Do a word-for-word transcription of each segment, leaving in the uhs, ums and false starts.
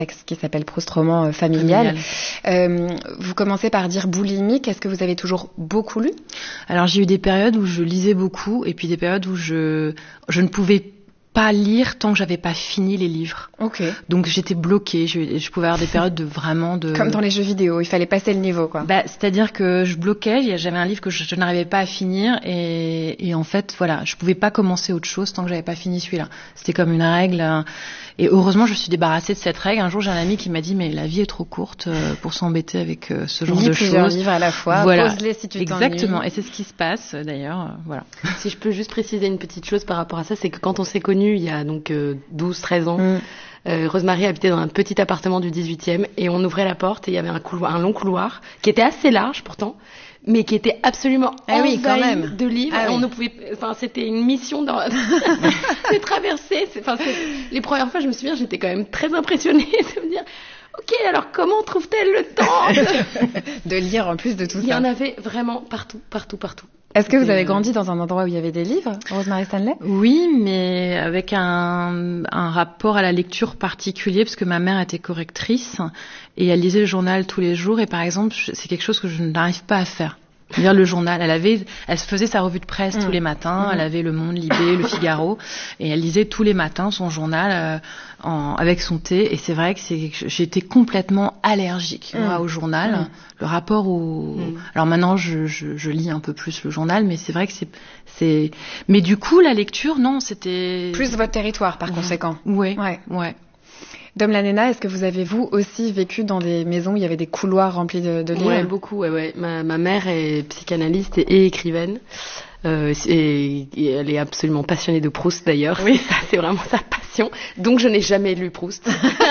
texte qui s'appelle Proust roman euh, familial. familial. Euh, vous commencez par dire boulimique. Est-ce que vous avez toujours beaucoup lu ? Alors j'ai eu des périodes où je lisais beaucoup et puis des périodes où je je ne pouvais pas lire tant que j'avais pas fini les livres. Ok. Donc j'étais bloquée. Je, je pouvais avoir des périodes de vraiment de. Comme dans les jeux vidéo, il fallait passer le niveau, quoi. Bah, c'est-à-dire que je bloquais. J'avais un livre que je, je n'arrivais pas à finir et, et en fait, voilà, je pouvais pas commencer autre chose tant que j'avais pas fini celui-là. C'était comme une règle. Et heureusement, je me suis débarrassée de cette règle. Un jour, j'ai un ami qui m'a dit mais la vie est trop courte pour s'embêter avec ce genre Lis de plusieurs choses. livres à la fois. Voilà. Pose-les si tu t'ennuies. Exactement. Et c'est ce qui se passe d'ailleurs. Voilà. Si je peux juste préciser une petite chose par rapport à ça, c'est que quand on s'est connus il y a donc euh, douze treize ans, mm. euh, Rosemary habitait dans un petit appartement du dix-huitième et on ouvrait la porte et il y avait un couloir, un long couloir qui était assez large pourtant, mais qui était absolument ah envahi oui, quand même. de livres. Ah et on oui. ne pouvait, enfin c'était une mission dans de traverser. Enfin les premières fois, je me souviens, j'étais quand même très impressionnée de me dire. Ok, alors comment trouve-t-elle le temps de... de lire en plus de tout ça ? Il y en avait vraiment partout, partout, partout. Est-ce que vous avez grandi dans un endroit où il y avait des livres, Rosemary Stanley ? Oui, mais avec un, un rapport à la lecture particulier, parce que ma mère était correctrice et elle lisait le journal tous les jours. Et par exemple, c'est quelque chose que je n'arrive pas à faire. Lire le journal. Elle avait, elle faisait sa revue de presse mmh. tous les matins. Mmh. Elle avait Le Monde, Libé, Le Figaro, et elle lisait tous les matins son journal euh, en, avec son thé. Et c'est vrai que c'est, j'étais complètement allergique mmh. moi, au journal. Mmh. Le rapport au. Mmh. Alors maintenant, je, je, je lis un peu plus le journal, mais c'est vrai que c'est, c'est. Mais du coup, la lecture, non, c'était plus votre territoire, par mmh. conséquent. Oui. Ouais. Ouais. Dom Lanena, est-ce que vous avez, vous aussi, vécu dans des maisons où il y avait des couloirs remplis de, de livres ? Oui, beaucoup, ouais, ouais. Ma, ma mère est psychanalyste et, et écrivaine. Euh, et, et elle est absolument passionnée de Proust, d'ailleurs. Oui. Ça, c'est vraiment sa passion. Donc, je n'ai jamais lu Proust.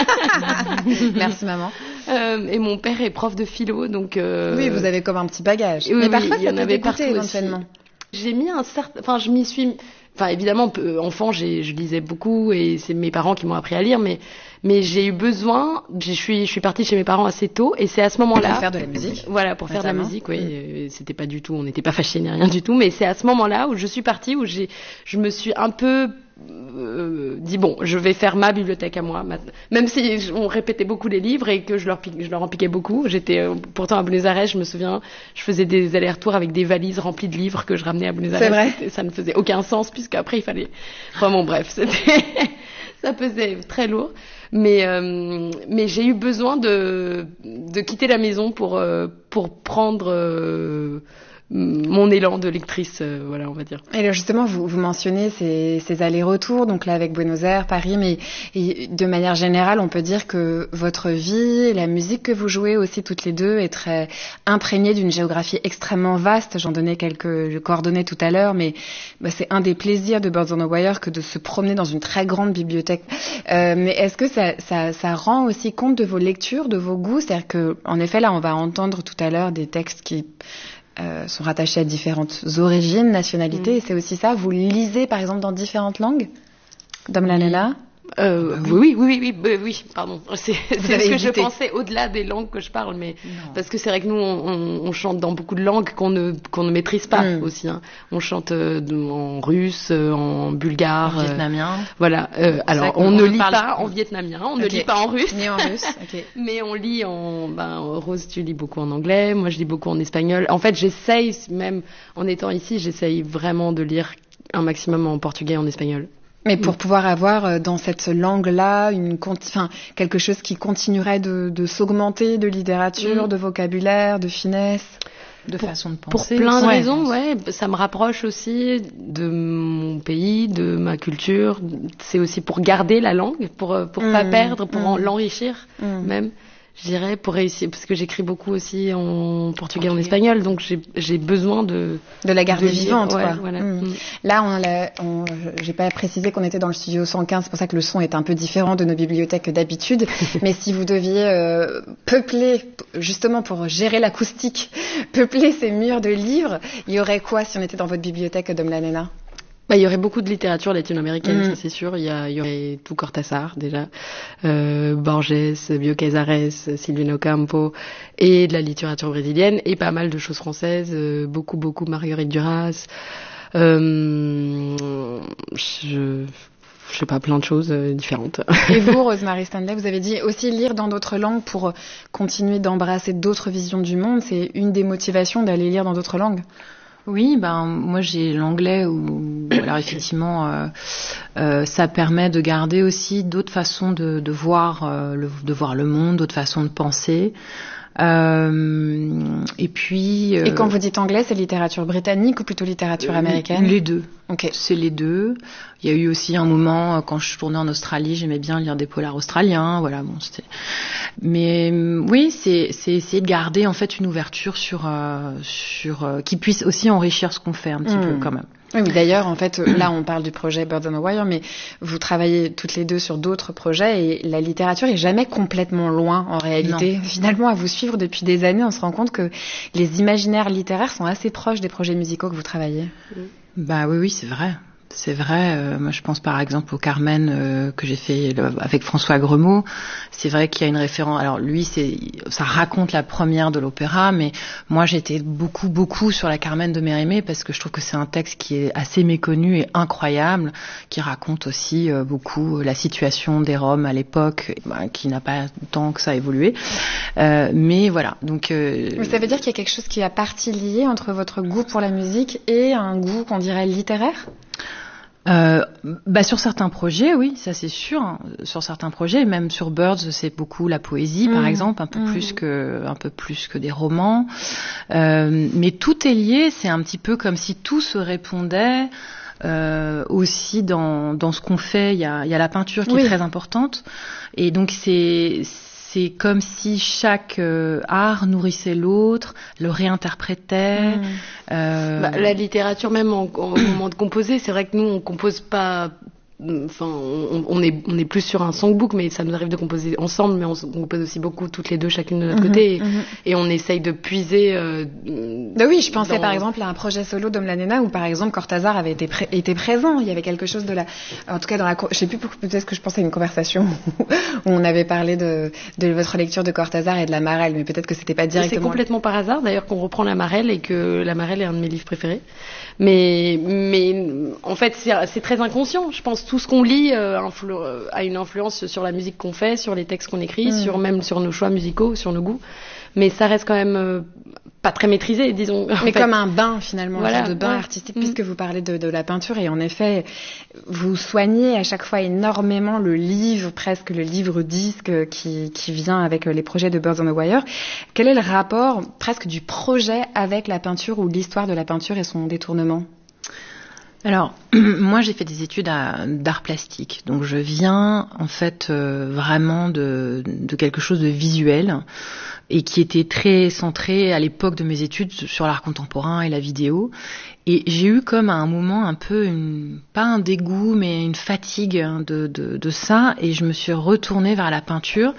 Merci, maman. Euh, et mon père est prof de philo, donc... Euh... Oui, vous avez comme un petit bagage. Oui, mais oui, parfois, il y ça en peut avait dégoûter, partout éventuellement. Aussi. J'ai mis un certain... Enfin, je m'y suis... Enfin, évidemment, enfant, j'ai, je lisais beaucoup et c'est mes parents qui m'ont appris à lire, mais, mais j'ai eu besoin, je suis, je suis partie chez mes parents assez tôt et c'est à ce moment-là. Pour faire de la musique. Voilà, pour faire Notamment. de la musique, oui. Mmh. C'était pas du tout, on n'était pas fâchés ni rien du tout, mais c'est à ce moment-là où je suis partie, où j'ai, je me suis un peu, euh, dit bon, je vais faire ma bibliothèque à moi, même si on répétait beaucoup les livres et que je leur, pique, je leur en piquais beaucoup. J'étais euh, pourtant à Buenos Aires, je me souviens, je faisais des allers-retours avec des valises remplies de livres que je ramenais à Buenos Aires. C'est vrai. Ça ne faisait aucun sens puisque après il fallait. Enfin bon, bref, c'était ça pesait très lourd. Mais euh, mais j'ai eu besoin de de quitter la maison pour euh, pour prendre euh, mon élan de lectrice, euh, voilà, on va dire. Et là, justement, vous, vous mentionnez ces, ces allers-retours, donc là avec Buenos Aires, Paris, mais et de manière générale, on peut dire que votre vie, la musique que vous jouez aussi toutes les deux, est très imprégnée d'une géographie extrêmement vaste. J'en donnais quelques coordonnées tout à l'heure, mais bah, c'est un des plaisirs de Birds on a Wire que de se promener dans une très grande bibliothèque. Euh, mais est-ce que ça, ça, ça rend aussi compte de vos lectures, de vos goûts ? C'est-à-dire que, en effet, là, on va entendre tout à l'heure des textes qui Euh, sont rattachés à différentes origines, nationalités, mmh. et c'est aussi ça. Vous lisez, par exemple, dans différentes langues, Dom Lanena ? Euh, oui, oui, oui, oui, oui, pardon. C'est, c'est ce que hésité. je pensais au-delà des langues que je parle, mais non. Parce que c'est vrai que nous, on, on, on chante dans beaucoup de langues qu'on ne qu'on ne maîtrise pas mmh. aussi. Hein. On chante euh, en russe, euh, en bulgare, en vietnamien. Euh, voilà. Euh, alors, on ne lit pas en vietnamien, on okay. ne lit pas en russe, ni en russe. Okay. Mais on lit en. Ben, Rose, tu lis beaucoup en anglais. Moi, je lis beaucoup en espagnol. En fait, j'essaye, même en étant ici, j'essaye vraiment de lire un maximum en portugais et en espagnol. Mais pour pouvoir avoir dans cette langue-là une, enfin, quelque chose qui continuerait de, de s'augmenter de littérature, mmh. de vocabulaire, de finesse, de pour, façon de penser. Pour plein de ouais, raisons, ouais. Ça me rapproche aussi de mon pays, de ma culture. C'est aussi pour garder la langue, pour pour mmh. pas perdre, pour mmh. l'enrichir mmh. même. Je dirais, pour réussir, parce que j'écris beaucoup aussi en portugais, portugais. en espagnol, donc j'ai, j'ai besoin de... De la garder de vivante, ouais, quoi. Voilà. Mmh. Mmh. Là, on l'a, on, j'ai pas précisé qu'on était dans le studio cent quinze, c'est pour ça que le son est un peu différent de nos bibliothèques d'habitude, mais si vous deviez euh, peupler, justement pour gérer l'acoustique, peupler ces murs de livres, il y aurait quoi si on était dans votre bibliothèque, Dom Lanena ? Bah, il y aurait beaucoup de littérature latino-américaine, mmh. ça c'est sûr. Il y, a, il y aurait tout Cortázar déjà, euh, Borges, Bioy Casares, Silvino Campo, et de la littérature brésilienne, et pas mal de choses françaises, euh, beaucoup beaucoup Marguerite Duras. Euh, je, je sais pas, plein de choses euh, différentes. Et vous, Rosemary Stanley, vous avez dit aussi lire dans d'autres langues pour continuer d'embrasser d'autres visions du monde. C'est une des motivations d'aller lire dans d'autres langues. Oui, ben moi j'ai l'anglais où alors effectivement euh, euh, ça permet de garder aussi d'autres façons de, de voir euh, le, de voir le monde, d'autres façons de penser. Euh, et puis. Euh, et quand vous dites anglais, c'est littérature britannique ou plutôt littérature américaine ? Les deux. Ok. C'est les deux. Il y a eu aussi un moment quand je tournais en Australie, j'aimais bien lire des polars australiens. Voilà, bon, c'était. Mais oui, c'est c'est essayer de garder en fait une ouverture sur euh, sur euh, qui puisse aussi enrichir ce qu'on fait un petit mmh. peu quand même. Oui, mais d'ailleurs, en fait, là, on parle du projet Birds on the Wire, mais vous travaillez toutes les deux sur d'autres projets et la littérature est jamais complètement loin, en réalité. Non. Finalement, à vous suivre depuis des années, on se rend compte que les imaginaires littéraires sont assez proches des projets musicaux que vous travaillez. Bah oui, oui, c'est vrai. C'est vrai, euh, moi je pense par exemple au Carmen euh, que j'ai fait le, avec François Gremaud. C'est vrai qu'il y a une référence. Alors lui, c'est, ça raconte la première de l'opéra, mais moi j'étais beaucoup beaucoup sur la Carmen de Mérimée parce que je trouve que c'est un texte qui est assez méconnu et incroyable, qui raconte aussi euh, beaucoup la situation des Roms à l'époque, bah, qui n'a pas tant que ça évolué. Euh, mais voilà, donc. Euh, ça veut dire qu'il y a quelque chose qui a partie liée entre votre goût pour la musique et un goût qu'on dirait littéraire ? Euh, bah sur certains projets, oui, ça c'est sûr. Hein. Sur certains projets, même sur Birds, c'est beaucoup la poésie, mmh. par exemple, un peu mmh. plus que, un peu plus que des romans. Euh, mais tout est lié. C'est un petit peu comme si tout se répondait. Euh, aussi dans dans ce qu'on fait, il y a il y a la peinture qui oui. est très importante. Et donc c'est C'est comme si chaque euh, art nourrissait l'autre, le réinterprétait. Mmh. Euh... Bah, la littérature, même en, en, au moment de composer, c'est vrai que nous, on compose pas. Enfin, on, on est on est plus sur un songbook, mais ça nous arrive de composer ensemble, mais on, on compose aussi beaucoup toutes les deux, chacune de notre mmh, côté, et, mmh. et on essaye de puiser. Euh, bah oui, je pensais dans... par exemple à un projet solo d'Omlanena où par exemple Cortázar avait été pré- était présent. Il y avait quelque chose de la, en tout cas dans la, je sais plus peut-être que je pensais à une conversation où on avait parlé de de votre lecture de Cortázar et de la Marelle, mais peut-être que c'était pas directement. C'est complètement par hasard d'ailleurs qu'on reprend la Marelle et que la Marelle est un de mes livres préférés. Mais mais en fait c'est c'est très inconscient, je pense. Tout ce qu'on lit euh, influ- euh, a une influence sur la musique qu'on fait, sur les textes qu'on écrit, mmh. sur même sur nos choix musicaux, sur nos goûts. Mais ça reste quand même euh, pas très maîtrisé, disons. Mais comme un bain finalement, voilà, un genre de bain ouais. artistique, mmh. puisque vous parlez de, de la peinture et en effet, vous soignez à chaque fois énormément le livre, presque le livre disque qui, qui vient avec les projets de Birds on the Wire. Quel est le rapport presque du projet avec la peinture ou l'histoire de la peinture et son détournement ? Alors, moi, j'ai fait des études à, d'art plastique, donc je viens en fait euh, vraiment de, de quelque chose de visuel et qui était très centré à l'époque de mes études sur l'art contemporain et la vidéo. Et j'ai eu comme à un moment un peu, une, pas un dégoût, mais une fatigue de, de, de ça, et je me suis retournée vers la peinture.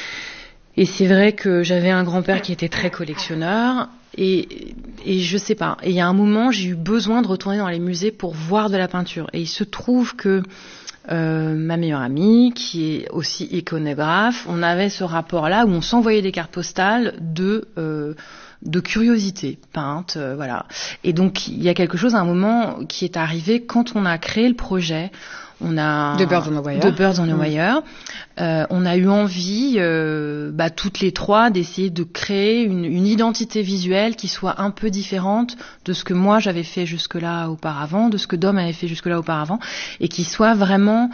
Et c'est vrai que j'avais un grand-père qui était très collectionneur. Et, et je sais pas. Et il y a un moment, j'ai eu besoin de retourner dans les musées pour voir de la peinture. Et il se trouve que euh, ma meilleure amie, qui est aussi iconographe, on avait ce rapport-là où on s'envoyait des cartes postales de euh, de curiosité peinte, euh, voilà. Et donc il y a quelque chose à un moment qui est arrivé quand on a créé le projet. On a de Birds on the Wire. De Birds on the Wire. Mmh. Euh, on a eu envie, euh, bah, toutes les trois, d'essayer de créer une, une identité visuelle qui soit un peu différente de ce que moi j'avais fait jusque-là auparavant, de ce que Dom avait fait jusque-là auparavant, et qui soit vraiment,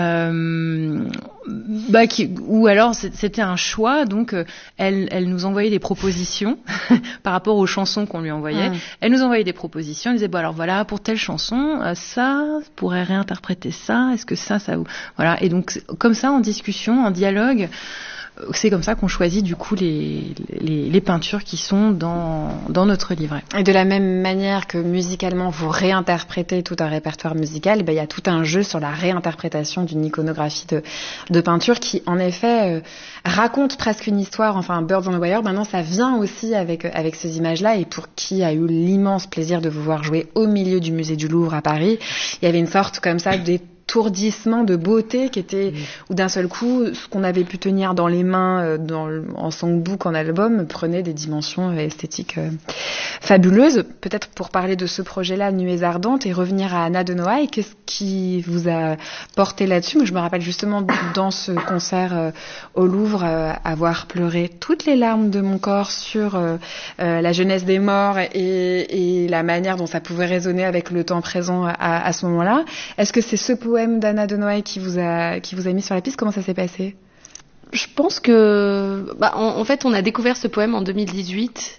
euh, bah, qui, ou alors c'était un choix. Donc euh, elle, elle nous envoyait des propositions par rapport aux chansons qu'on lui envoyait. Mmh. Elle nous envoyait des propositions. Elle disait bon alors voilà pour telle chanson, euh, ça pourrait réinterpréter ça. Est-ce que ça, ça vous... Voilà. Et donc, comme ça, en discussion, en dialogue, c'est comme ça qu'on choisit, du coup, les, les, les peintures qui sont dans, dans notre livret. Et de la même manière que musicalement, vous réinterprétez tout un répertoire musical, ben, il y a tout un jeu sur la réinterprétation d'une iconographie de, de peinture qui, en effet, euh, raconte presque une histoire. Enfin, Birds on the Wire, maintenant, ça vient aussi avec, avec ces images-là. Et pour qui a eu l'immense plaisir de vous voir jouer au milieu du musée du Louvre à Paris, il y avait une sorte comme ça des d'étourdissement, de beauté qui était, mmh. où d'un seul coup, ce qu'on avait pu tenir dans les mains dans, en songbook, en album, prenait des dimensions esthétiques euh, fabuleuses. Peut-être pour parler de ce projet-là, Nuées ardentes, et revenir à Anna de Noailles, qu'est-ce qui vous a porté là-dessus? Moi, je me rappelle justement dans ce concert euh, au Louvre, euh, avoir pleuré toutes les larmes de mon corps sur euh, euh, la jeunesse des morts et, et la manière dont ça pouvait résonner avec le temps présent à, à ce moment-là. Est-ce que c'est ce poème d'Anna de Noailles qui vous a, qui vous a mis sur la piste? Comment ça s'est passé? Je pense que, bah, en, en fait, on a découvert ce poème en deux mille dix-huit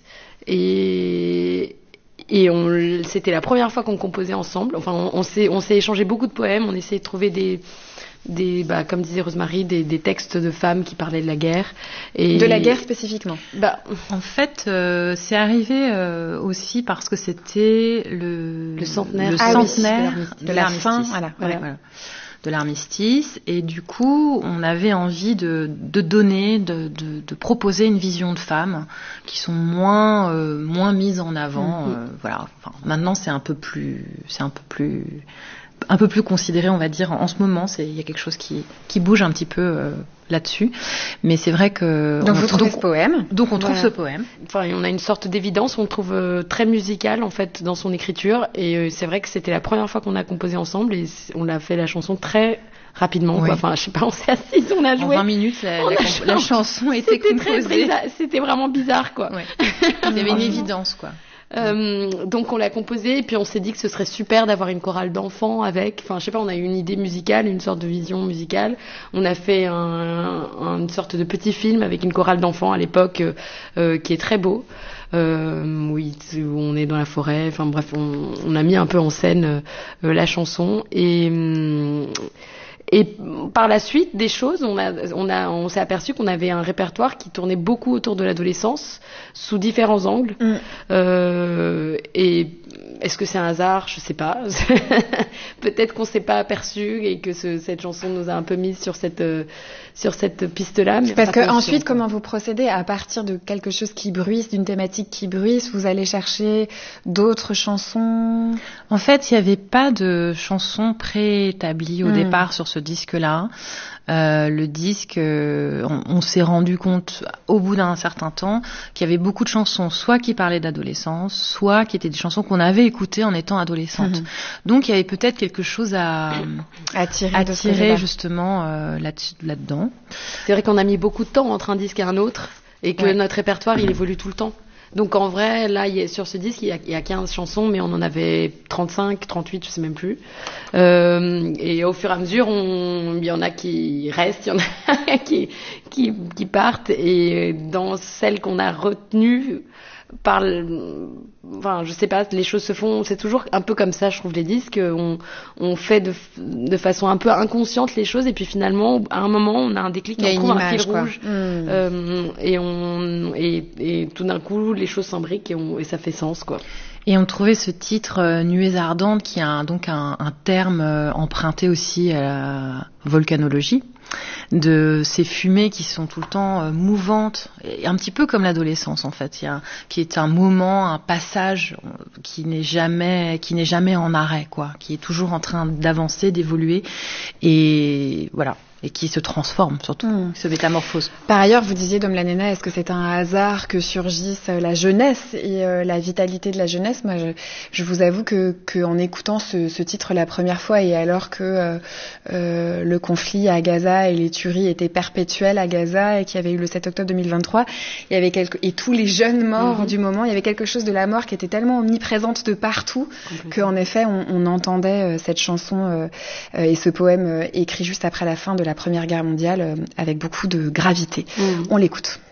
et, et on, c'était la première fois qu'on composait ensemble. Enfin, on, on s'est, on s'est échangé beaucoup de poèmes, on essayait de trouver des, des, bah, comme disait Rosemary, des, des textes de femmes qui parlaient de la guerre. Et de la guerre spécifiquement. Bah, en fait, euh, c'est arrivé euh, aussi parce que c'était le, le centenaire, le ah centenaire oui, de, de la fin, voilà, voilà. voilà. de l'armistice, et du coup on avait envie de, de donner, de, de, de proposer une vision de femmes qui sont moins euh, moins mises en avant. Mm-hmm. euh, voilà. Enfin, maintenant c'est un peu plus c'est un peu plus un peu plus considéré, on va dire, en ce moment. C'est il y a quelque chose qui qui bouge un petit peu euh, là-dessus, mais c'est vrai que donc on, vous trouvez donc, ce poème donc on trouve voilà. ce poème. Enfin, on a une sorte d'évidence, on le trouve euh, très musical en fait dans son écriture, et euh, c'est vrai que c'était la première fois qu'on a composé ensemble et on l'a fait la chanson très rapidement, oui. quoi. Enfin, je sais pas, on s'est assis, on a joué. En vingt minutes, la, la, comp- la chanson était c'était composée. Très bizarre, c'était vraiment bizarre, quoi. Ouais. Il y avait une évidence, quoi. Euh, donc on l'a composé et puis on s'est dit que ce serait super d'avoir une chorale d'enfants avec. Enfin, je sais pas, on a eu une idée musicale, une sorte de vision musicale. On a fait un, un, une sorte de petit film avec une chorale d'enfants à l'époque euh, euh, qui est très beau. Euh, oui, où on est dans la forêt. Enfin bref, on, on a mis un peu en scène euh, la chanson et. Hum, Et par la suite des choses, on, a, on, a, on s'est aperçu qu'on avait un répertoire qui tournait beaucoup autour de l'adolescence, sous différents angles. Mm. Euh, et est-ce que c'est un hasard? Je sais pas. Peut-être qu'on s'est pas aperçu et que ce, cette chanson nous a un peu mis sur cette, euh, sur cette piste-là. Mais parce que ensuite, comment vous procédez à partir de quelque chose qui bruisse, d'une thématique qui bruisse, vous allez chercher d'autres chansons? En fait, il n'y avait pas de chansons préétablies au mm. départ sur ce disque-là. Euh, le disque, euh, on, on s'est rendu compte au bout d'un certain temps qu'il y avait beaucoup de chansons, soit qui parlaient d'adolescence, soit qui étaient des chansons qu'on avait écoutées en étant adolescente. Mmh. Donc il y avait peut-être quelque chose à, à tirer, à tirer justement euh, là, là-dedans. C'est vrai qu'on a mis beaucoup de temps entre un disque et un autre, et que ouais. notre répertoire il évolue tout le temps. Donc en vrai, là, il y a, sur ce disque, il y, a, il y a quinze chansons, mais on en avait trente-cinq, trente-huit, je sais même plus. Euh, et au fur et à mesure, on, il y en a qui restent, il y en a qui, qui, qui partent. Et dans celles qu'on a retenues, par, enfin, je sais pas, les choses se font. C'est toujours un peu comme ça, je trouve, les disques. On, on fait de, de façon un peu inconsciente les choses, et puis finalement, à un moment, on a un déclic, on trouve un fil rouge, mmh. euh, et on, et, et tout d'un coup, les choses s'embriquent et, on, et ça fait sens, quoi. Et on trouvait ce titre euh, Nuées ardentes, qui a un, donc un, un terme euh, emprunté aussi à la volcanologie, de ces fumées qui sont tout le temps euh, mouvantes, et un petit peu comme l'adolescence en fait, il y a, qui est un moment, un passage qui n'est jamais, qui n'est jamais en arrêt, quoi, qui est toujours en train d'avancer, d'évoluer, et voilà. Et qui se transforme surtout, mmh. se métamorphose. Par ailleurs, vous disiez, Dom Lanena, est-ce que c'est un hasard que surgisse la jeunesse et euh, la vitalité de la jeunesse? Moi, je, je vous avoue que, que en écoutant ce, ce titre la première fois, et alors que euh, euh, le conflit à Gaza et les tueries étaient perpétuelles à Gaza, et qu'il y avait eu le sept octobre deux mille vingt-trois, il y avait quelque, et tous les jeunes morts mmh. du moment, il y avait quelque chose de la mort qui était tellement omniprésente de partout, qu'en effet, on, on entendait euh, cette chanson euh, euh, et ce poème euh, écrit juste après la fin de la Première Guerre mondiale euh, avec beaucoup de gravité. Mmh. On l'écoute.